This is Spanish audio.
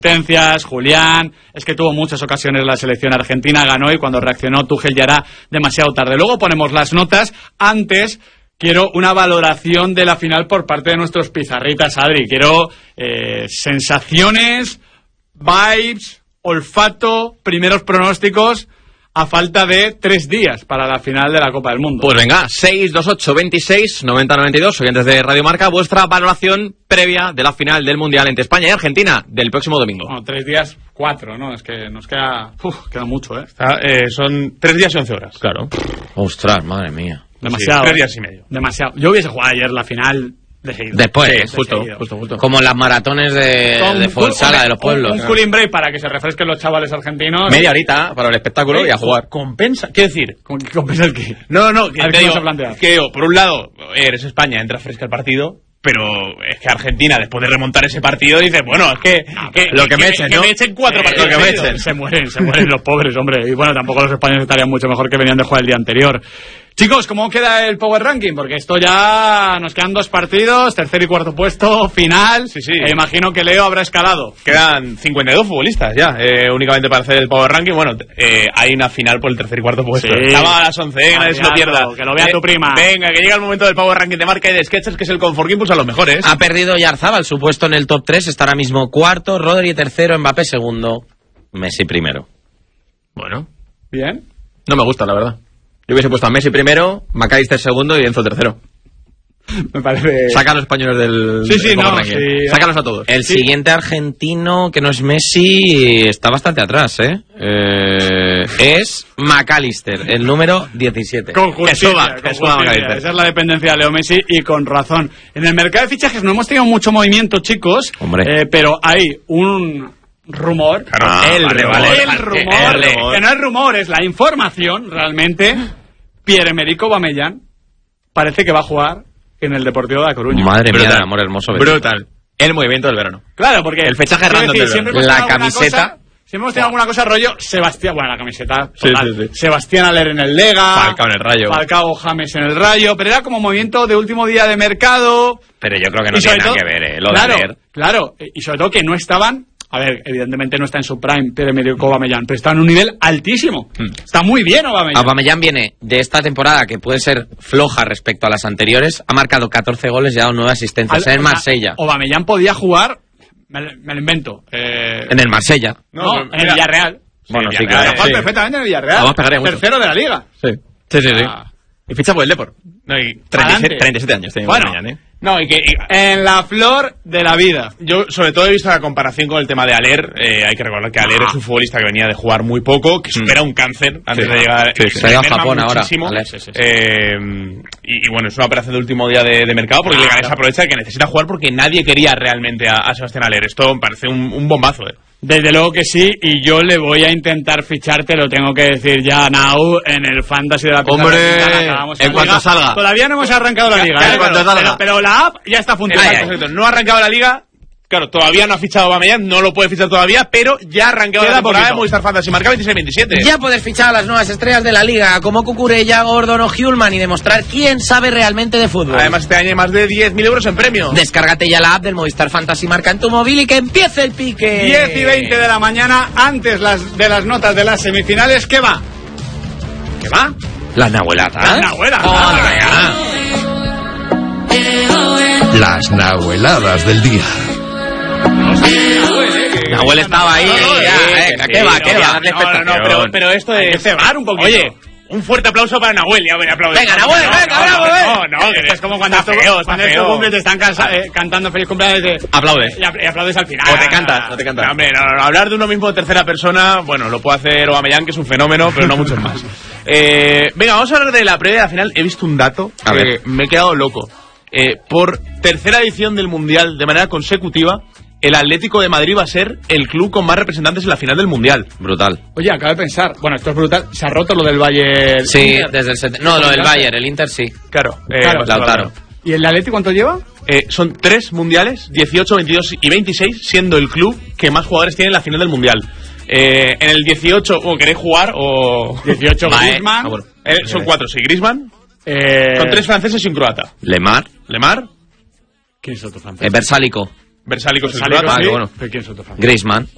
asistencias, Julián, es que tuvo muchas ocasiones la selección argentina, ganó y cuando reaccionó Tuchel ya era demasiado tarde. Luego ponemos las notas. Antes quiero una valoración de la final por parte de nuestros pizarritas, Adri. Quiero sensaciones, vibes, olfato, primeros pronósticos a falta de 3 días para la final de la Copa del Mundo. Pues venga, 628 26 90 92, oyentes de Radio Marca, vuestra valoración previa de la final del Mundial entre España y Argentina del próximo domingo. Bueno, 3 días, 4, ¿no? Es que nos queda... queda mucho, ¿eh? Son 3 días y 11 horas. Claro. Ostras, madre mía. Demasiado. Sí, 3 días y medio. Demasiado. Yo hubiese jugado ayer la final de seguido. Después, Sí, justo. Como en las maratones de Futsal de los pueblos. Un cooling break para que se refresquen los chavales argentinos. Media horita para el espectáculo y a jugar. Compensa, quiero decir... ¿Compensa el qué? No, que A ver, te ¿cómo digo, se plantea? que digo, por un lado, eres España, entra fresca el partido, pero es que Argentina, después de remontar ese partido, dice, bueno, es que lo que me echen, ¿no? me echen 4 partidos. lo que me seguidos. echen. Se mueren los pobres, hombre. Y bueno, tampoco los españoles estarían mucho mejor que venían de jugar el día anterior. Chicos, ¿cómo queda el Power Ranking? Porque esto ya nos quedan 2 partidos, tercer y cuarto puesto, final. Sí. Imagino que Leo habrá escalado. Quedan 52 futbolistas ya, únicamente para hacer el Power Ranking. Bueno, hay una final por el tercer y cuarto puesto. Sí. Estaba a las 11, nadie se lo pierda. Que lo vea tu prima. Venga, que llega el momento del Power Ranking de Marca y de Sketchers, que es el confort que impulsa a los mejores. Ha perdido Yarzábal su puesto en el top 3, está ahora mismo cuarto, Rodri tercero, Mbappé segundo, Messi primero. Bueno, Bien. no me gusta, la verdad. Yo hubiese puesto a Messi primero, McAllister segundo y Enzo tercero. Me parece... Saca a los españoles del Sí, Power no, Ranking. sí. Sácalos a todos. El siguiente argentino, que no es Messi, está bastante atrás, es McAllister, el número 17. Con justicia, Que suba con McAllister. justicia. Esa es la dependencia de Leo Messi y con razón. En el mercado de fichajes no hemos tenido mucho movimiento, chicos. Hombre. Pero hay un rumor. Claro, el vale, rumor. vale. El rumor. Vale. Que no es rumor, es la información, realmente. Pierre-Emerick Aubameyang parece que va a jugar en el Deportivo de La Coruña. Madre mía, Brutal. del amor hermoso. Brutal. El movimiento del verano. Claro, porque... El fichaje quiero random decir, del siempre verano. hemos La tenido alguna camiseta. cosa- siempre hemos tenido alguna cosa rollo Sebastián... Bueno, la camiseta... Sí, total. sí. Sebastián Haller en el Lega. Falcao en el Rayo. Falcao James en el Rayo. Pero era como movimiento de último día de mercado. Pero yo creo que no Y tiene sobre nada todo- que ver, lo de claro, Haller. claro. Y sobre todo que no estaban... A ver, evidentemente no está en su prime Pierre-Emerick Aubameyang, pero está en un nivel altísimo. Está muy bien Aubameyang. Aubameyang viene de esta temporada, que puede ser floja respecto a las anteriores, ha marcado 14 goles y ha dado 9 asistencias en Marsella. Aubameyang podía jugar... Me lo invento. En el Marsella. No, No, en el mira. Villarreal. Bueno, sí, Podía claro. jugar Sí. perfectamente en el Villarreal. Además pegaría mucho. Tercero de la liga. Sí. Sí. Ah. Y ficha por el Depor. No, y 37 años tiene Bueno. Aubameyang, no, y En la flor de la vida. yo sobre todo he visto la comparación con el tema de Haller. Hay que recordar que Haller es un futbolista que venía de jugar muy poco, que supera un cáncer antes de llegar. Sí, sí. que Se ha ido a merma Japón ahora, muchísimo. Haller. Y bueno, es una operación de último día de mercado porque Leganés aprovecha que necesita jugar porque nadie quería realmente a Sebastián Haller. Esto me parece un bombazo, Desde luego que sí, y yo le voy a intentar fichar, te lo tengo que decir ya, Nau, en el Fantasy de la Pizarra Hombre, Mexicana, acabamos en la cuanto liga. salga. Todavía no hemos arrancado la liga, en cuanto salga. pero la app ya está funcionando. Exacto. No ha arrancado la liga. Claro, todavía no ha fichado Aubameyang, no lo puede fichar todavía, pero ya ha arrancado Queda la temporada poquito. de Movistar Fantasy, marca 26-27. Ya puedes fichar a las nuevas estrellas de la liga, como Cucurella, Gordon o Hjulman, y demostrar quién sabe realmente de fútbol. Además, este año hay más de 10.000 euros en premio. Descárgate ya la app del Movistar Fantasy Marca en tu móvil y que empiece el pique. 10 y 20 de la mañana, antes de las notas de las semifinales, ¿qué va? ¿Qué va? Las nahuelatas. Las nahuelas. Las nahueladas del día. Nahuel estaba ahí. ¿Qué va? Darle expectación. Pero esto es... Hay que cebar un poquito. Oye, un fuerte aplauso para Nahuel. Ya aplaude. Venga, Nahuel, venga, bravo, No, Esto es como cuando está feo, cuando es tu cumple te están cantando feliz cumpleaños Aplaude. y aplaudes al final. O te cantas. No, hombre, no, hablar de uno mismo de tercera persona, bueno, lo puede hacer Aubameyang, que es un fenómeno, pero no muchos más. Venga, vamos a hablar de la previa de la final. He visto un dato A que ver. me he quedado loco. Por tercera edición del Mundial de manera consecutiva, el Atlético de Madrid va a ser el club con más representantes en la final del Mundial. Brutal. Oye, acabo de pensar, bueno, esto es brutal, se ha roto lo del Bayern. Sí, desde el No, lo del Bayern, el Inter sí. Claro, Claro, Lautaro. ¿Y el Atleti cuánto lleva? Son 3 mundiales, 18, 22 y 26, siendo el club que más jugadores tiene en la final del Mundial. En el 18, ¿queréis jugar? O 18 Griezmann. bueno. Son 4, sí, Griezmann. Son 3 franceses y un croata. Lemar. Lemar, ¿Quién es otro francés? Bersálico. Versálico es el Sálico, croata. sí, bueno. pero ¿quién es otro francés? Griezmann.